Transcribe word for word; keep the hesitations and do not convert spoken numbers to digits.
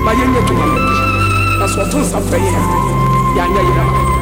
ma yɛnyɛ dwuma yɛ na sɛ ɔto nsa frɛ yɛ yɛanyɛ yɛrama